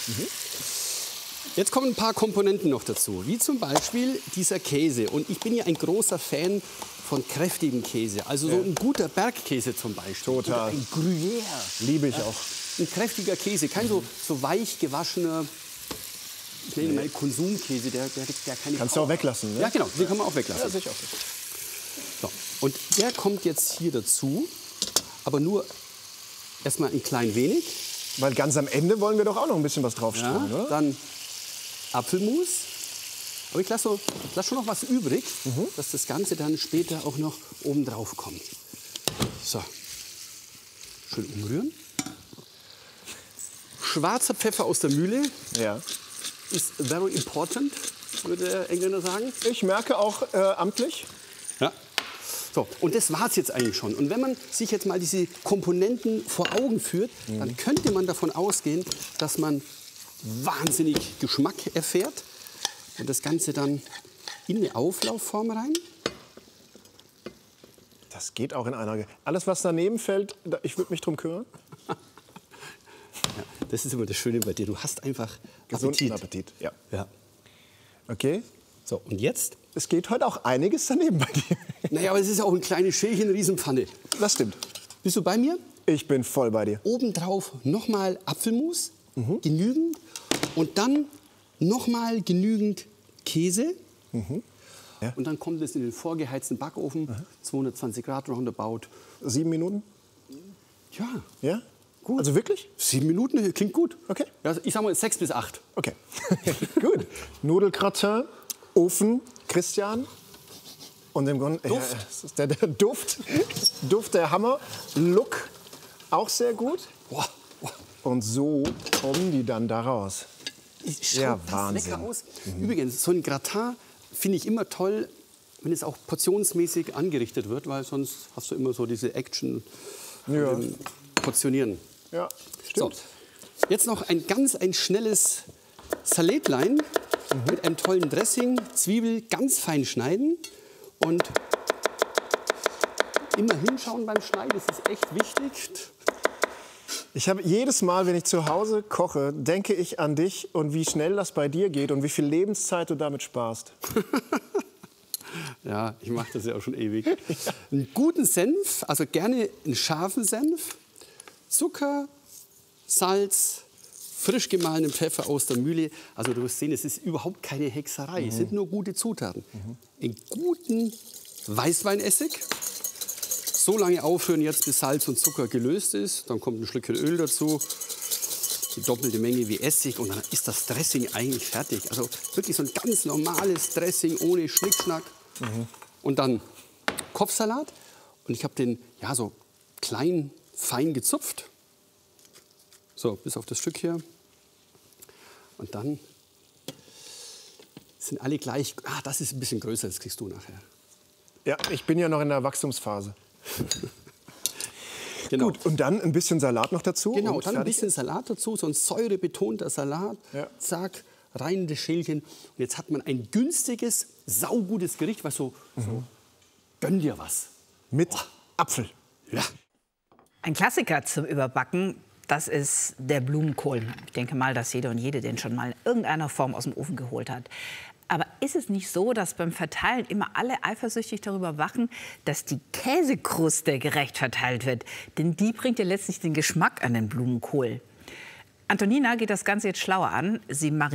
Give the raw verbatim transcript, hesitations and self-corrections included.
Mhm. Jetzt kommen ein paar Komponenten noch dazu, wie zum Beispiel dieser Käse. Und ich bin ja ein großer Fan von kräftigem Käse. Also so Ja. ein guter Bergkäse zum Beispiel. Total. Oder ein Gruyère. Liebe ich auch. Ein kräftiger Käse, kein so, so weich gewaschener, ich nenne ihn mal Konsumkäse, der, der, der keine Kannst du auch weglassen, ne? Ja, genau, den kann man auch weglassen. Ja, sicher auch. So. Und der kommt jetzt hier dazu, aber nur erstmal ein klein wenig. Weil ganz am Ende wollen wir doch auch noch ein bisschen was draufstreuen, Ja, oder? dann Apfelmus. Aber ich lasse so, lass schon noch was übrig, Mhm. dass das Ganze dann später auch noch oben drauf kommt. So. Schön umrühren. Schwarzer Pfeffer aus der Mühle Ja. ist very important, würde der Engländer sagen. Ich merke auch äh, amtlich. Ja. So, und das war es jetzt eigentlich schon. Und wenn man sich jetzt mal diese Komponenten vor Augen führt, Mhm. dann könnte man davon ausgehen, dass man wahnsinnig Geschmack erfährt. Und das Ganze dann in eine Auflaufform rein. Das geht auch in einer. Ge Alles, was daneben fällt, da- ich würde mich drum kümmern. Ja, das ist immer das Schöne bei dir. Du hast einfach Gesunden Appetit. Appetit. Ja. Ja. Okay. So, und jetzt? Es geht heute auch einiges daneben bei dir. Naja, aber es ist ja auch ein kleines Schälchen, eine Riesenpfanne. Das stimmt. Bist du bei mir? Ich bin voll bei dir. Obendrauf nochmal Apfelmus, genügend. Und dann nochmal genügend Käse. Ja. Und dann kommt es in den vorgeheizten Backofen, zweihundertzwanzig Grad roundabout. Sieben Minuten? Ja, Ja? Gut. Also wirklich? sieben Minuten, klingt gut. Okay. Ja, ich sag mal sechs bis acht. Okay. Gut. Nudelgratin, Ofen, Christian. Und im Grunde, Duft. Ja, das ist der, der Duft. Duft der Hammer. Look auch sehr gut. Boah, boah. Und so kommen die dann da raus. Schaut Ja, das Wahnsinn. lecker aus. Übrigens, so ein Gratin finde ich immer toll, wenn es auch portionsmäßig angerichtet wird, weil sonst hast du immer so diese Action Ja. ähm, Portionieren. Ja, So, stimmt. jetzt noch ein ganz ein schnelles Salätlein mit einem tollen Dressing, Zwiebel ganz fein schneiden und immer hinschauen beim Schneiden, das ist echt wichtig. Ich habe jedes Mal, wenn ich zu Hause koche, denke ich an dich und wie schnell das bei dir geht und wie viel Lebenszeit du damit sparst. Ja, ich mache das ja auch schon ewig. Einen guten Senf, also gerne einen scharfen Senf, Zucker, Salz, frisch gemahlenen Pfeffer aus der Mühle. Also du wirst sehen, es ist überhaupt keine Hexerei, es sind nur gute Zutaten. Einen guten Weißweinessig. So lange aufrühren jetzt, bis Salz und Zucker gelöst ist. Dann kommt ein Schlückchen Öl dazu, die doppelte Menge wie Essig und dann ist das Dressing eigentlich fertig. Also wirklich so ein ganz normales Dressing ohne Schnickschnack. Und dann Kopfsalat und ich habe den ja so klein, fein gezupft. So, bis auf das Stück hier. Und dann sind alle gleich. Ah, das ist ein bisschen größer, das kriegst du nachher. Ja, ich bin ja noch in der Wachstumsphase. Genau. Gut, und dann ein bisschen Salat noch dazu. Genau, und dann ein fertig bisschen ist. Salat dazu, so ein säurebetonter Salat. Ja. Zack, rein in das Schälchen. Und jetzt hat man ein günstiges, saugutes Gericht, was so, so gönn dir was. Mit Apfel. Ja. Ein Klassiker zum Überbacken, das ist der Blumenkohl. Ich denke mal, dass jeder und jede den schon mal in irgendeiner Form aus dem Ofen geholt hat. Aber ist es nicht so, dass beim Verteilen immer alle eifersüchtig darüber wachen, dass die Käsekruste gerecht verteilt wird? Denn die bringt ja letztlich den Geschmack an den Blumenkohl. Antonina geht das Ganze jetzt schlauer an. Sie